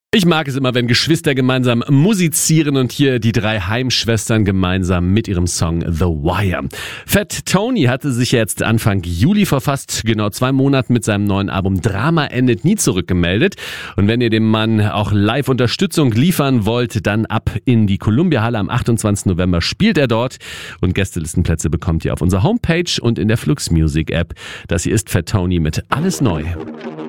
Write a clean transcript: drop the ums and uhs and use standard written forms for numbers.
Ich mag es immer, wenn Geschwister gemeinsam musizieren und hier die drei Heimschwestern gemeinsam mit ihrem Song The Wire. Fat Tony hatte sich jetzt Anfang Juli vor fast genau 2 Monaten mit seinem neuen Album Drama endet nie zurückgemeldet. Und wenn ihr dem Mann auch live Unterstützung liefern wollt, dann ab in die Columbia Halle am 28. November spielt er dort. Und Gästelistenplätze bekommt ihr auf unserer Homepage und in der Flux Music App. Das hier ist Fat Tony mit Alles Neu.